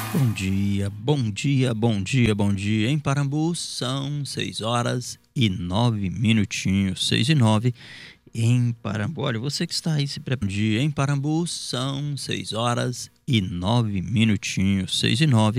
Bom dia, bom dia, bom dia, bom dia. Em Parambu são 6 horas e 9 minutinhos, 6 e 9 em Parambu. Olha, você que está aí se preparando. Em Parambu são 6 horas e 9 minutinhos, 6 e 9